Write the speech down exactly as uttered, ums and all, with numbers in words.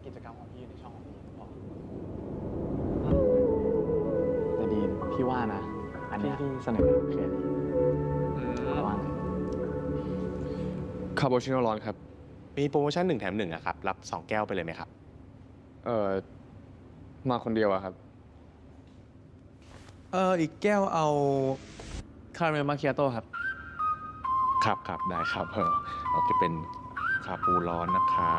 กิจกรรมของพี่ในช่องของพี่พอแต่ดีนพี่ว่านะ อันนี้ที่เสนอโอเคดีระวังคาโบชิโน่ร้อนครับมีโปรโมชั่นหนึ่งแถมหนึ่งอะครับ รับสองแก้วไปเลยไหมครับเอ่อ มาคนเดียวอะครับเอออีกแก้วเอาคาราเมลมาคิอาโต้ครับครับครับได้ครับเออเอาจะเป็นคาปูร้อนนะครับ